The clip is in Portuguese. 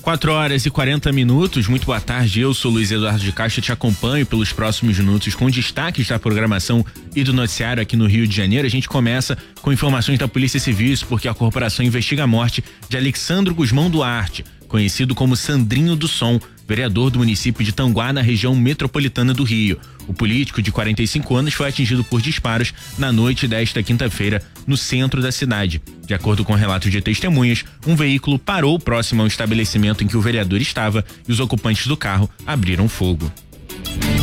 4h40, muito boa tarde, eu sou Luiz Eduardo de Castro, te acompanho pelos próximos minutos com destaques da programação e do noticiário aqui no Rio de Janeiro. A gente começa com informações da Polícia Civil, isso porque a corporação investiga a morte de Alexandro Guzmão Duarte, conhecido como Sandrinho do Som, vereador do município de Tanguá, na região metropolitana do Rio. O político de 45 anos foi atingido por disparos na noite desta quinta-feira no centro da cidade. De acordo com relatos de testemunhas, um veículo parou próximo ao estabelecimento em que o vereador estava e os ocupantes do carro abriram fogo.